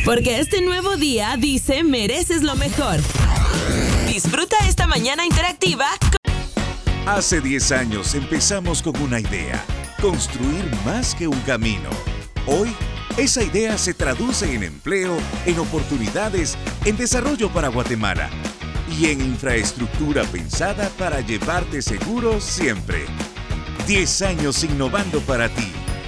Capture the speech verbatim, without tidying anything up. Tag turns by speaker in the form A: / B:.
A: Porque este nuevo día dice mereces lo mejor. Disfruta esta mañana interactiva.
B: Hace diez años empezamos con una idea: construir más que un camino. Hoy, esa idea se traduce en empleo, en oportunidades, en desarrollo para Guatemala y en infraestructura pensada para llevarte seguro siempre. diez años innovando para ti.